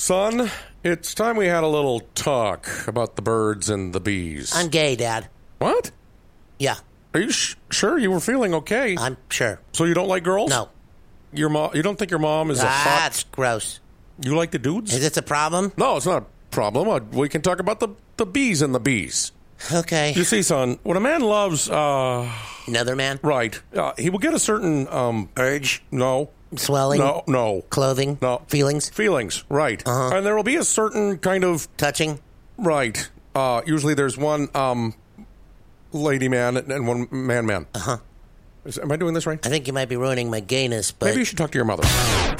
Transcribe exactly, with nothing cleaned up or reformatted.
Son, it's time we had a little talk about the birds and the bees. I'm gay, Dad. What? Yeah, Are you sh- sure you were feeling okay? I'm sure. So you don't like girls? No. Your mom? You don't think your mom is a hot? That's gross. You like the dudes? Is this a problem? No, it's not a problem. Uh, we can talk about the, the bees and the bees. Okay. You see, son, when a man loves, uh, Another man? right, uh, he will get a certain, um, Urge? no, Swelling? no, no, Clothing? no. Feelings? Feelings, right. Uh-huh. And there will be a certain kind of, Touching? right, uh, usually there's one, um, lady man and one man man. Uh-huh. Is, am I doing this right? I think you might be ruining my gayness, but... Maybe you should talk to your mother.